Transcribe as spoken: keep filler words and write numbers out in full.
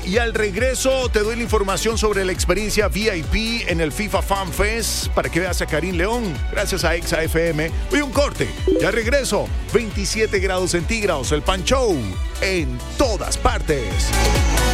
Y al regreso te doy la información sobre la experiencia V I P en el FIFA Fan Fest para que veas a Karim León, gracias a Exa F M. Voy un corte, ya regreso. veintisiete grados centígrados, el Pan Show en todas partes.